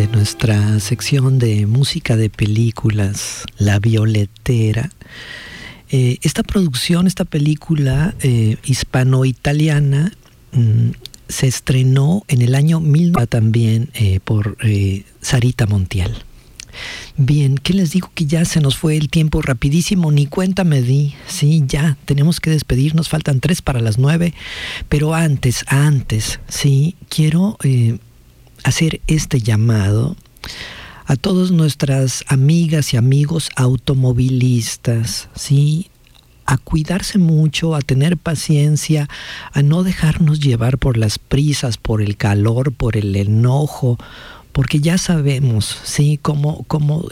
de nuestra sección de música de películas, La Violetera. Esta producción, esta película hispano-italiana, se estrenó en el año 1900 también por Sarita Montiel. Bien, ¿qué les digo? Que ya se nos fue el tiempo rapidísimo, ni cuenta me di. Sí, ya, tenemos que despedirnos, faltan 3 para las 9. Pero antes, sí, quiero hacer este llamado a todas nuestras amigas y amigos automovilistas, ¿sí? A cuidarse mucho, a tener paciencia, a no dejarnos llevar por las prisas, por el calor, por el enojo, porque ya sabemos, ¿sí? Cómo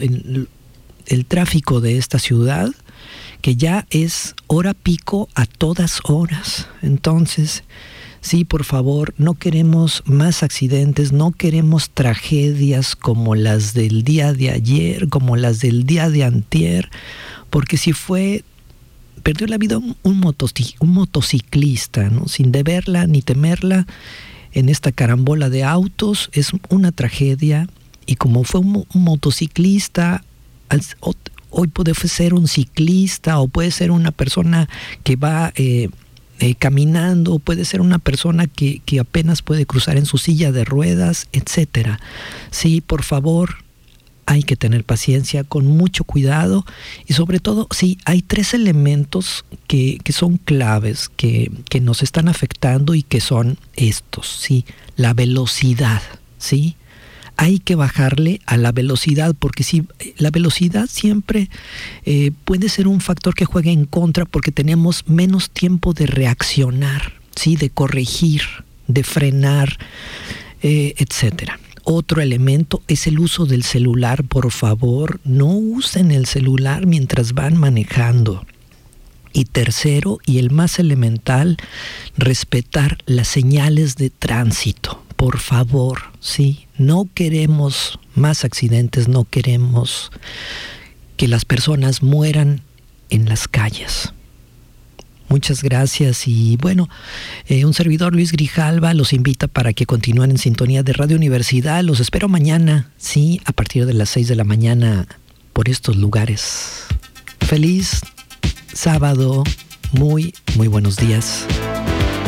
el tráfico de esta ciudad, que ya es hora pico a todas horas. Entonces, sí, por favor, no queremos más accidentes, no queremos tragedias como las del día de ayer, como las del día de antier, porque si perdió la vida un motociclista, ¿no? Sin deberla ni temerla, en esta carambola de autos, es una tragedia. Y como fue un motociclista, hoy puede ser un ciclista, o puede ser una persona que va caminando, puede ser una persona que apenas puede cruzar en su silla de ruedas, etcétera. Sí, por favor, hay que tener paciencia, con mucho cuidado, y sobre todo, sí, hay 3 elementos que son claves, que nos están afectando, y que son estos, sí. La velocidad, sí. Hay que bajarle a la velocidad, porque sí, la velocidad siempre puede ser un factor que juegue en contra, porque tenemos menos tiempo de reaccionar, sí, de corregir, de frenar, etcétera. Otro elemento es el uso del celular. Por favor, no usen el celular mientras van manejando. Y tercero, y el más elemental, respetar las señales de tránsito. Por favor, sí, no queremos más accidentes, no queremos que las personas mueran en las calles. Muchas gracias, y bueno, un servidor, Luis Grijalva, los invita para que continúen en sintonía de Radio Universidad. Los espero mañana, sí, a partir de las 6 de la mañana por estos lugares. Feliz sábado, muy buenos días.